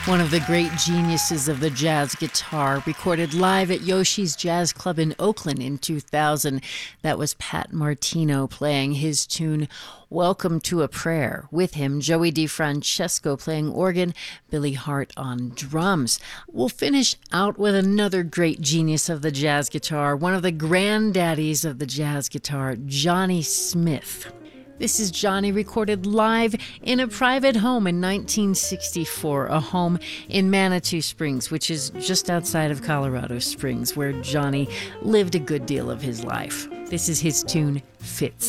One of the great geniuses of the jazz guitar, recorded live at Yoshi's Jazz Club in Oakland in 2000. That was Pat Martino playing his tune, Welcome to a Prayer. With him, Joey DeFrancesco playing organ, Billy Hart on drums. We'll finish out with another great genius of the jazz guitar, one of the granddaddies of the jazz guitar, Johnny Smith. This is Johnny recorded live in a private home in 1964, a home in Manitou Springs, which is just outside of Colorado Springs, where Johnny lived a good deal of his life. This is his tune, Fitz.